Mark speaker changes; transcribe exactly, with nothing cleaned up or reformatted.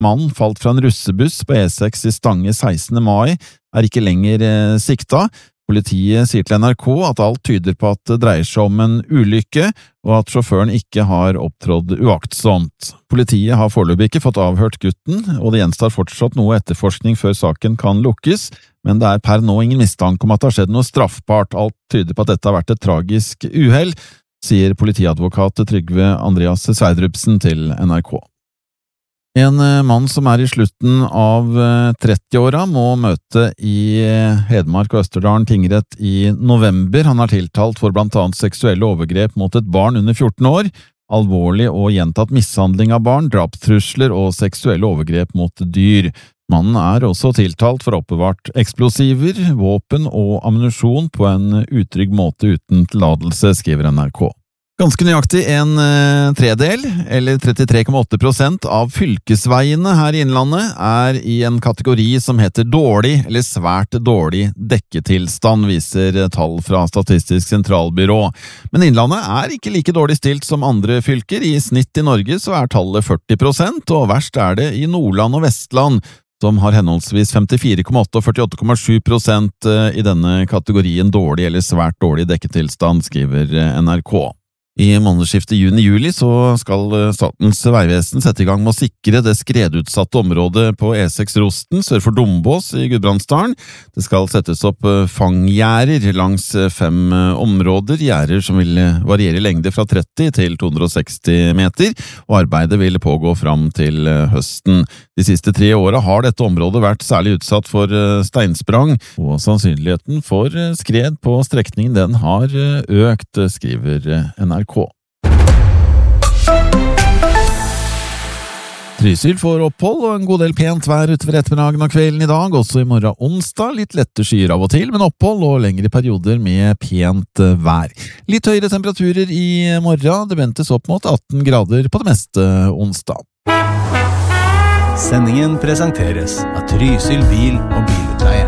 Speaker 1: Mannen falt fra en russebuss på E seks i Stange sekstende mai, er ikke lenger eh, sikta. Politiet sier til N R K at alt tyder på at det dreier seg om en ulykke, og at sjåføren ikke har opptrådt uaktsomt. Politiet har foreløpig ikke fått avhørt gutten, og det gjenstår fortsatt noe etterforskning før saken kan lukkes, men det er per nå ingen mistanke om at det har skjedd noe straffbart. Alt tyder på at dette har vært et tragisk uhell, sier politiadvokat Trygve Andreas Sverdrupsen til N R K. En mann som er i slutten av trettiåra må møte i Hedmark og Østerdalen tingrett i november. Han er tiltalt for blant annet seksuelle overgrep mot et barn under fjorten år, alvorlig og gjentatt mishandling av barn, drapstrusler og seksuelle overgrep mot dyr. Mannen er også tiltalt for oppbevart eksplosiver, våpen og ammunisjon på en utrygg måte uten tillatelse, skriver N R K. Ganske nøyaktig en tredel, eller trettitre komma åtte prosent av fylkesveiene her i Innlandet er i en kategori som heter dårlig eller svært dårlig dekketilstand, viser tall fra Statistisk sentralbyrå. Men Innlandet er ikke like dårlig stilt som andre fylker. I snitt i Norge så er tallet førti prosent, og verst er det i Nordland og Vestland, som har henholdsvis femtifire komma åtte og førtiåtte komma sju prosent i denne kategorien dårlig eller svært dårlig dekketilstand, skriver N R K. I månedsskiftet juni-juli så skal Statens vegvesen sette i gang med å sikre det skredutsatte området på E seks Rosten sør for Dombås i Gudbrandsdalen. Det skal settes opp fanggjerder langs fem områder, gjerder som vil variere i lengde fra tretti til to hundre og seksti meter, og arbeidet vil pågå fram til høsten. De siste tre åra har dette området vært særlig utsatt for steinsprang, og sannsynligheten for skred på strekningen den har økt, skriver N R K. Trysil får opphold og en god del pent vær utover ettermiddagen og kvelden i dag, også i morgen onsdag. Litt lette skyer av og til, men opphold og lengre perioder med pent vær. Litt høyere temperaturer i morgen, det ventes opp mot atten grader på det meste onsdag.
Speaker 2: Sendingen presenteres av Trysil bil og bilutleie.